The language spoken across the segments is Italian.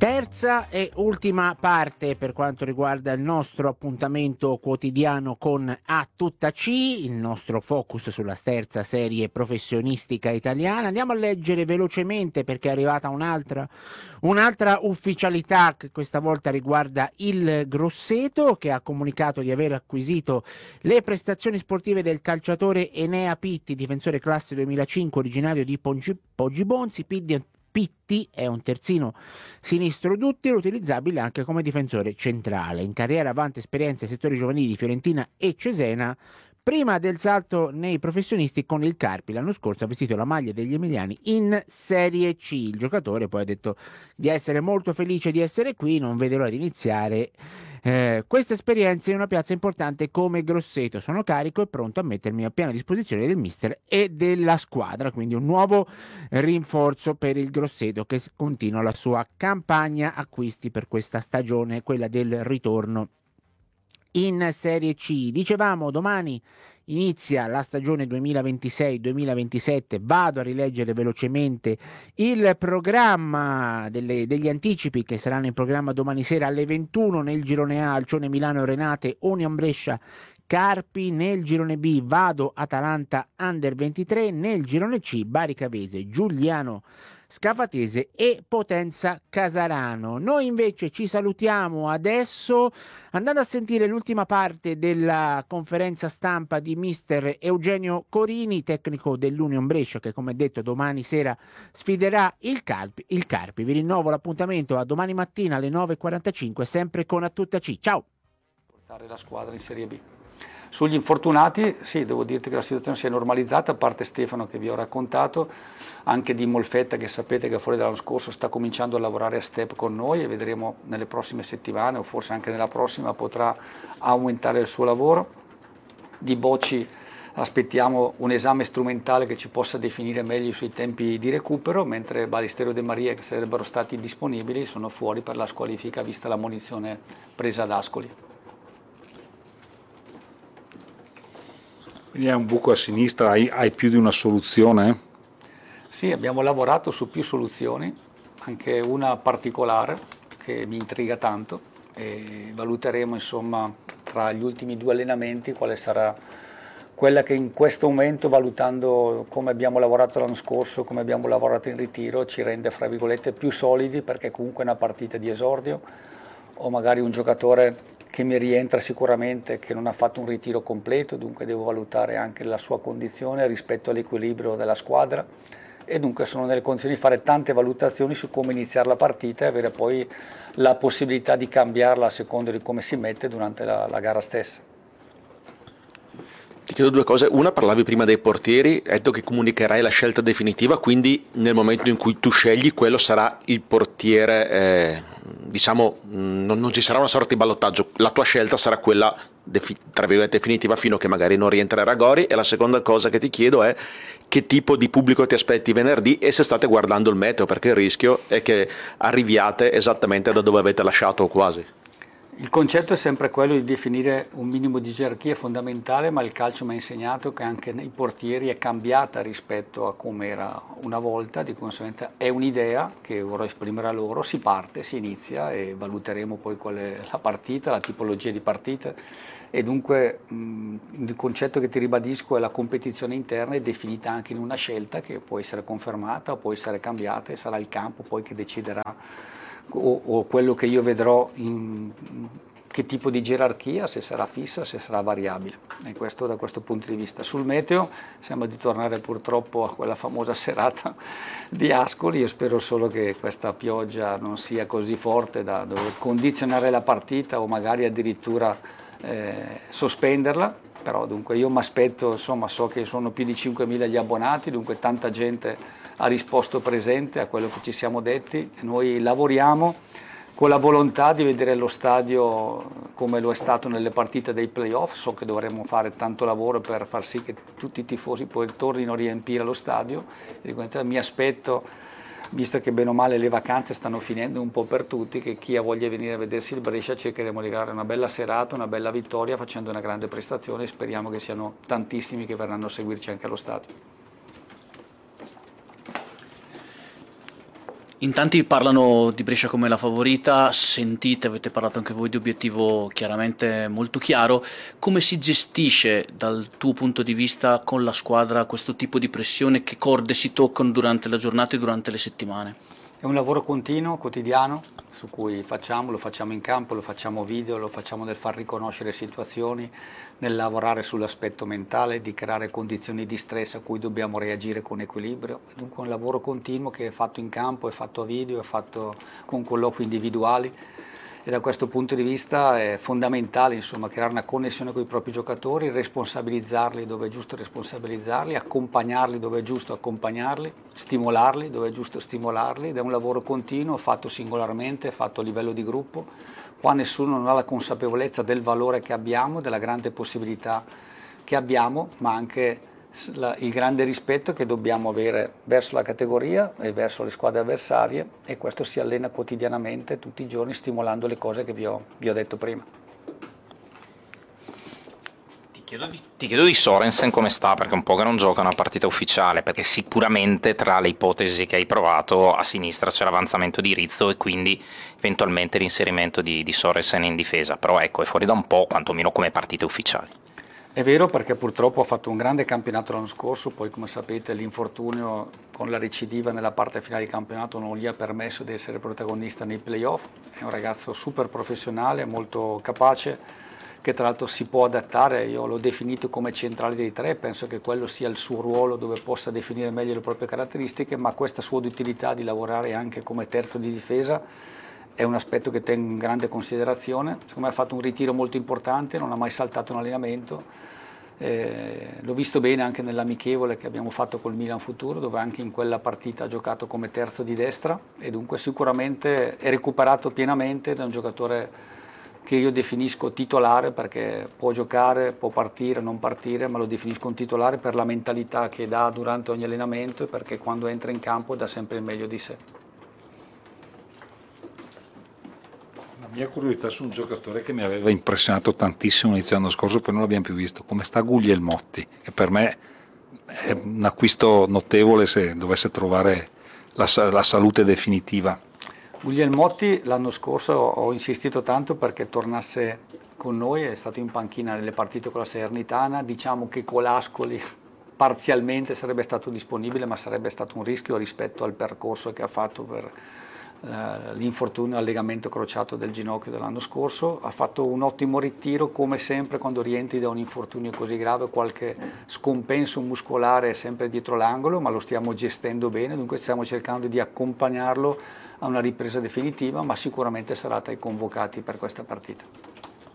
Terza e ultima parte per quanto riguarda il nostro appuntamento quotidiano con A Tutta C, il nostro focus sulla terza serie professionistica italiana. Andiamo a leggere velocemente perché è arrivata un'altra ufficialità che questa volta riguarda il Grosseto, che ha comunicato di aver acquisito le prestazioni sportive del calciatore Enea Pitti, difensore classe 2005 originario di Poggibonsi. Pitti è un terzino sinistro duttile utilizzabile anche come difensore centrale. In carriera vanta esperienze ai settori giovanili di Fiorentina e Cesena. Prima del salto nei professionisti con il Carpi, l'anno scorso ha vestito la maglia degli emiliani in Serie C. Il giocatore poi ha detto di essere molto felice di essere qui, non vede l'ora di iniziare questa esperienza in una piazza importante come Grosseto. Sono carico e pronto a mettermi a piena disposizione del mister e della squadra, quindi un nuovo rinforzo per il Grosseto che continua la sua campagna acquisti per questa stagione, quella del ritorno in Serie C. Dicevamo, domani inizia la stagione 2026-2027. Vado a rileggere velocemente il programma degli anticipi che saranno in programma domani sera alle 21 nel girone A: Alcione Milano Renate, Union Brescia Carpi. Nel girone B Vado Atalanta Under 23, nel girone C Bari Cavese Giuliano Scafatese e Potenza Casarano. Noi invece ci salutiamo adesso andando a sentire l'ultima parte della conferenza stampa di mister Eugenio Corini, tecnico dell'Union Brescia, che come detto domani sera sfiderà il Carpi. Vi rinnovo l'appuntamento a domani mattina alle 9:45 sempre con A Tutta C. Ciao! Portare la squadra in Serie B. Sugli infortunati, sì, devo dirti che la situazione si è normalizzata, a parte Stefano che vi ho raccontato, anche di Molfetta che sapete che fuori dall'anno scorso sta cominciando a lavorare a step con noi e vedremo nelle prossime settimane o forse anche nella prossima potrà aumentare il suo lavoro. Di Bocci aspettiamo un esame strumentale che ci possa definire meglio sui tempi di recupero, mentre Balistero e De Maria, che sarebbero stati disponibili, sono fuori per la squalifica vista la munizione presa ad Ascoli. Quindi è un buco a sinistra, hai più di una soluzione? Sì, abbiamo lavorato su più soluzioni, anche una particolare che mi intriga tanto e valuteremo insomma tra gli ultimi due allenamenti quale sarà quella che in questo momento, valutando come abbiamo lavorato l'anno scorso, come abbiamo lavorato in ritiro, ci rende fra virgolette più solidi, perché comunque è una partita di esordio o magari un giocatore che mi rientra sicuramente, che non ha fatto un ritiro completo, dunque devo valutare anche la sua condizione rispetto all'equilibrio della squadra e dunque sono nelle condizioni di fare tante valutazioni su come iniziare la partita e avere poi la possibilità di cambiarla a seconda di come si mette durante la gara stessa. Ti chiedo due cose. Una, parlavi prima dei portieri, hai detto che comunicherai la scelta definitiva, quindi nel momento in cui tu scegli quello sarà il portiere, diciamo non ci sarà una sorta di ballottaggio, la tua scelta sarà quella tra virgolette definitiva fino a che magari non rientrerà Gori. E la seconda cosa che ti chiedo è che tipo di pubblico ti aspetti venerdì e se state guardando il meteo, perché il rischio è che arriviate esattamente da dove avete lasciato o quasi. Il concetto è sempre quello di definire un minimo di gerarchia fondamentale, ma il calcio mi ha insegnato che anche nei portieri è cambiata rispetto a come era una volta, di conseguenza è un'idea che vorrò esprimere a loro, si parte, si inizia e valuteremo poi qual è la partita, la tipologia di partita e dunque il concetto che ti ribadisco è la competizione interna è definita anche in una scelta che può essere confermata, può essere cambiata e sarà il campo poi che deciderà o quello che io vedrò in che tipo di gerarchia, se sarà fissa, se sarà variabile. E questo da questo punto di vista. Sul meteo sembra di tornare purtroppo a quella famosa serata di Ascoli, io spero solo che questa pioggia non sia così forte da dover condizionare la partita o magari addirittura sospenderla, però dunque io mi aspetto, insomma so che sono più di 5.000 gli abbonati, dunque tanta gente ha risposto presente a quello che ci siamo detti. Noi lavoriamo con la volontà di vedere lo stadio come lo è stato nelle partite dei playoff. So che dovremo fare tanto lavoro per far sì che tutti i tifosi poi tornino a riempire lo stadio. Mi aspetto, visto che bene o male le vacanze stanno finendo un po' per tutti, che chi ha voglia di venire a vedersi il Brescia cercheremo di dare una bella serata, una bella vittoria facendo una grande prestazione e speriamo che siano tantissimi che verranno a seguirci anche allo stadio. In tanti parlano di Brescia come la favorita, avete parlato anche voi di obiettivo chiaramente molto chiaro. Come si gestisce dal tuo punto di vista con la squadra questo tipo di pressione? Che corde si toccano durante la giornata e durante le settimane? È un lavoro continuo, quotidiano, su cui lo facciamo in campo, lo facciamo video, lo facciamo nel far riconoscere situazioni, nel lavorare sull'aspetto mentale, di creare condizioni di stress a cui dobbiamo reagire con equilibrio. Dunque è un lavoro continuo che è fatto in campo, è fatto a video, è fatto con colloqui individuali e da questo punto di vista è fondamentale creare una connessione con i propri giocatori, responsabilizzarli dove è giusto responsabilizzarli, accompagnarli dove è giusto accompagnarli, stimolarli dove è giusto stimolarli ed è un lavoro continuo fatto singolarmente, fatto a livello di gruppo. Qua nessuno non ha la consapevolezza del valore che abbiamo, della grande possibilità che abbiamo, ma anche il grande rispetto che dobbiamo avere verso la categoria e verso le squadre avversarie e questo si allena quotidianamente, tutti i giorni, stimolando le cose che vi ho detto prima. Ti chiedo di Sorensen come sta, perché è un po' che non gioca una partita ufficiale, perché sicuramente tra le ipotesi che hai provato a sinistra c'è l'avanzamento di Rizzo e quindi eventualmente l'inserimento di Sorensen in difesa, però ecco, è fuori da un po', quantomeno come partite ufficiali. È vero, perché purtroppo ha fatto un grande campionato l'anno scorso, poi come sapete l'infortunio con la recidiva nella parte finale di campionato non gli ha permesso di essere protagonista nei playoff. È un ragazzo super professionale, molto capace, che tra l'altro si può adattare. Io l'ho definito come centrale dei tre, penso che quello sia il suo ruolo dove possa definire meglio le proprie caratteristiche, ma questa sua utilità di lavorare anche come terzo di difesa è un aspetto che tengo in grande considerazione. Secondo me ha fatto un ritiro molto importante, non ha mai saltato un allenamento, l'ho visto bene anche nell'amichevole che abbiamo fatto col Milan Futuro, dove anche in quella partita ha giocato come terzo di destra e dunque sicuramente è recuperato pienamente da un giocatore che io definisco titolare, perché può giocare, può partire, non partire, ma lo definisco un titolare per la mentalità che dà durante ogni allenamento e perché quando entra in campo dà sempre il meglio di sé. La mia curiosità su un giocatore che mi aveva impressionato tantissimo inizio l'anno scorso, poi non l'abbiamo più visto, come sta Guglielmotti, che per me è un acquisto notevole se dovesse trovare la salute definitiva. Guglielmotti l'anno scorso ho insistito tanto perché tornasse con noi, è stato in panchina nelle partite con la Salernitana, diciamo che Colascoli parzialmente sarebbe stato disponibile, ma sarebbe stato un rischio rispetto al percorso che ha fatto per l'infortunio al legamento crociato del ginocchio dell'anno scorso. Ha fatto un ottimo ritiro, come sempre quando rientri da un infortunio così grave, qualche scompenso muscolare è sempre dietro l'angolo, ma lo stiamo gestendo bene, dunque stiamo cercando di accompagnarlo a una ripresa definitiva, ma sicuramente sarà tra i convocati per questa partita.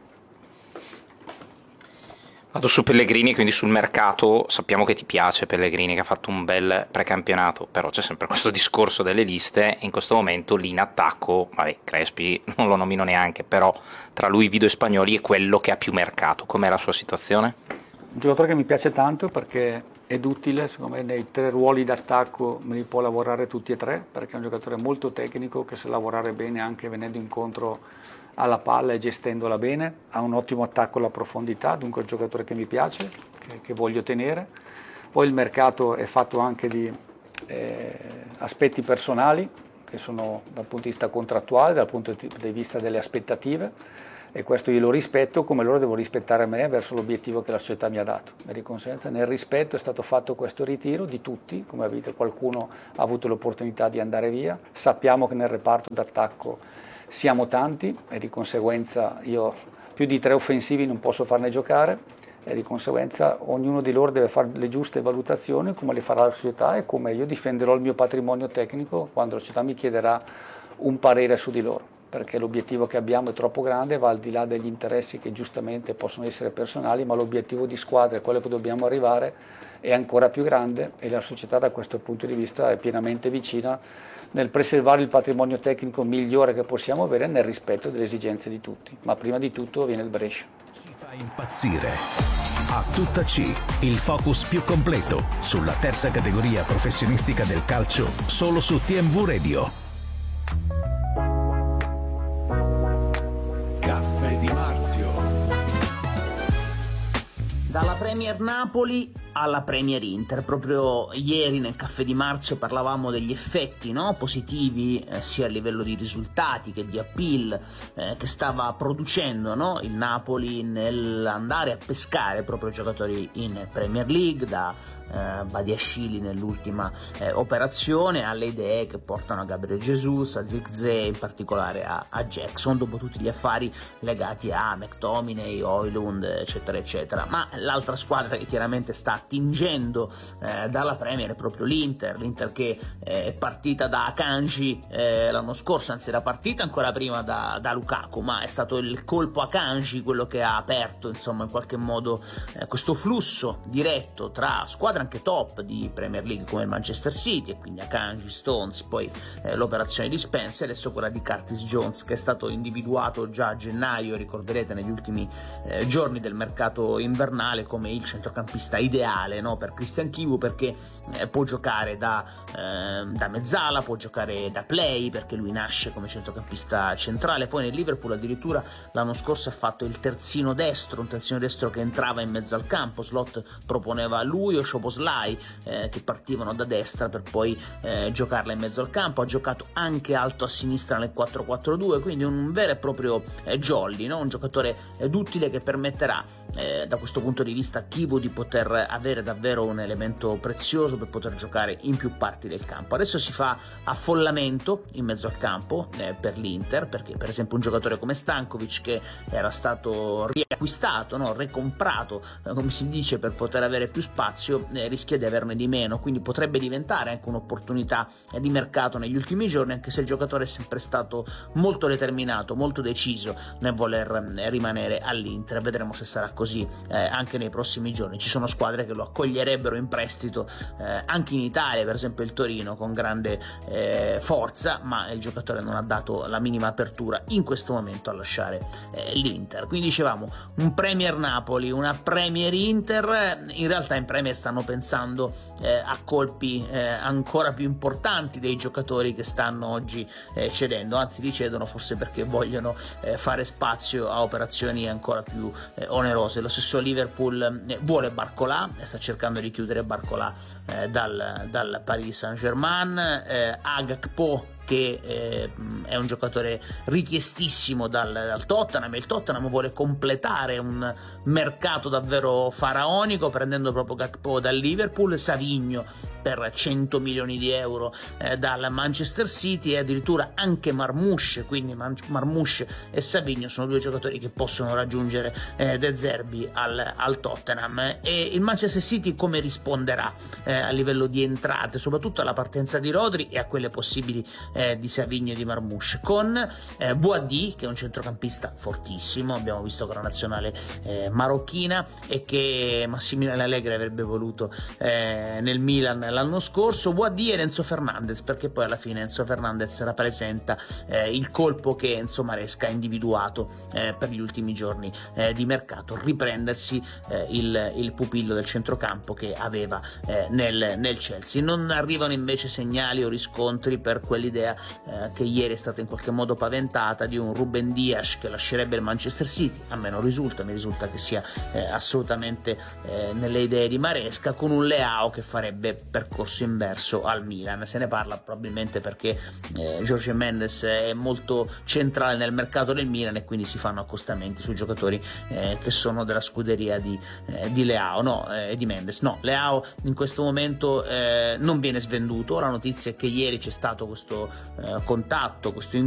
Vado su Pellegrini, quindi sul mercato. Sappiamo che ti piace Pellegrini, che ha fatto un bel precampionato, però c'è sempre questo discorso delle liste. In questo momento lì in attacco, Crespi non lo nomino neanche, però tra lui, Vido e Spagnoli è quello che ha più mercato. Com'è la sua situazione? Un giocatore che mi piace tanto perché è duttile, secondo me nei tre ruoli d'attacco me li può lavorare tutti e tre, perché è un giocatore molto tecnico che sa lavorare bene anche venendo incontro alla palla e gestendola bene, ha un ottimo attacco alla profondità, dunque è un giocatore che mi piace, che voglio tenere. Poi il mercato è fatto anche di aspetti personali, che sono dal punto di vista contrattuale, dal punto di vista delle aspettative, e questo io lo rispetto come loro devo rispettare me verso l'obiettivo che la società mi ha dato. E di conseguenza nel rispetto è stato fatto questo ritiro di tutti, come avete, qualcuno ha avuto l'opportunità di andare via, sappiamo che nel reparto d'attacco siamo tanti e di conseguenza io più di tre offensivi non posso farne giocare e di conseguenza ognuno di loro deve fare le giuste valutazioni come le farà la società e come io difenderò il mio patrimonio tecnico quando la società mi chiederà un parere su di loro, perché l'obiettivo che abbiamo è troppo grande, va al di là degli interessi che giustamente possono essere personali, ma l'obiettivo di squadra, quello che dobbiamo arrivare, è ancora più grande e la società da questo punto di vista è pienamente vicina nel preservare il patrimonio tecnico migliore che possiamo avere nel rispetto delle esigenze di tutti, ma prima di tutto viene il Brescia. Ci fa impazzire. A tutta C, il focus più completo sulla terza categoria professionistica del calcio, solo su TMV Radio. Caffè di Marzio. Dalla Premier Napoli alla Premier Inter. Proprio ieri nel Caffè di Marzio parlavamo degli effetti, no? Positivi sia a livello di risultati che di appeal che stava producendo, no? Il Napoli nell'andare a pescare proprio giocatori in Premier League, da Badiashile nell'ultima operazione alle idee che portano a Gabriel Jesus, a Zirkzee, in particolare a Jackson, dopo tutti gli affari legati a McTominay, Højlund, eccetera eccetera. Ma l'altra squadra che chiaramente sta attingendo dalla Premier è proprio l'Inter che è partita da Akanji l'anno scorso, anzi era partita ancora prima da Lukaku, ma è stato il colpo Akanji quello che ha aperto, insomma, in qualche modo questo flusso diretto tra squadre anche top di Premier League come il Manchester City, e quindi Akanji, Stones, poi l'operazione di Spence, e adesso quella di Curtis Jones, che è stato individuato già a gennaio, ricorderete, negli ultimi giorni del mercato invernale, come il centrocampista ideale, no, per Christian Chivu, perché può giocare da mezzala, può giocare da play, perché lui nasce come centrocampista centrale. Poi nel Liverpool addirittura l'anno scorso ha fatto il terzino destro, un terzino destro che entrava in mezzo al campo. Slot proponeva a lui o Szoboszlai, che partivano da destra per poi giocarla in mezzo al campo. Ha giocato anche alto a sinistra nel 4-4-2, quindi un vero e proprio jolly, no? Un giocatore duttile che permetterà da questo punto di vista a Chivu di poter avere davvero un elemento prezioso per poter giocare in più parti del campo. Adesso si fa affollamento in mezzo al campo per l'Inter, perché per esempio un giocatore come Stankovic, che era stato riacquistato, no? Recomprato, come si dice, per poter avere più spazio, rischia di averne di meno, quindi potrebbe diventare anche un'opportunità di mercato negli ultimi giorni, anche se il giocatore è sempre stato molto determinato, molto deciso nel voler rimanere all'Inter. Vedremo se sarà così anche nei prossimi giorni. Ci sono squadre che lo accoglierebbero in prestito anche in Italia, per esempio il Torino, con grande forza, ma il giocatore non ha dato la minima apertura in questo momento a lasciare l'Inter. Quindi dicevamo un Premier Napoli, una Premier Inter. In realtà in Premier stanno pensando a colpi ancora più importanti dei giocatori che stanno oggi cedendo, anzi li cedono forse perché vogliono fare spazio a operazioni ancora più onerose. Lo stesso Liverpool vuole Barcola, sta cercando di chiudere Barcola dal Paris Saint-Germain. Agakpo, che è un giocatore richiestissimo dal Tottenham, e il Tottenham vuole completare un mercato davvero faraonico prendendo proprio Gakpo dal Liverpool, Savigno per 100 milioni di euro dal Manchester City, e addirittura anche Marmoush. Quindi Marmoush e Savigno sono due giocatori che possono raggiungere De Zerbi al Tottenham. E il Manchester City come risponderà a livello di entrate, soprattutto alla partenza di Rodri e a quelle possibili di Savigno e di Marmoush, con Boadi, che è un centrocampista fortissimo, abbiamo visto con la nazionale marocchina, e che Massimiliano Allegri avrebbe voluto nel Milan l'anno scorso. Boadi ed Enzo Fernandez, perché poi alla fine Enzo Fernandez rappresenta il colpo che Enzo Maresca ha individuato per gli ultimi giorni di mercato, riprendersi il pupillo del centrocampo che aveva nel Chelsea. Non arrivano invece segnali o riscontri per quell'idea che ieri è stata in qualche modo paventata di un Ruben Dias che lascerebbe il Manchester City. A me non risulta, mi risulta che sia assolutamente nelle idee di Maresca, con un Leao che farebbe percorso inverso al Milan. Se ne parla probabilmente perché Jorge Mendes è molto centrale nel mercato del Milan, e quindi si fanno accostamenti sui giocatori che sono della scuderia di Leao, di Mendes. No, Leao in questo momento non viene svenduto. La notizia è che ieri c'è stato questo contatto, questo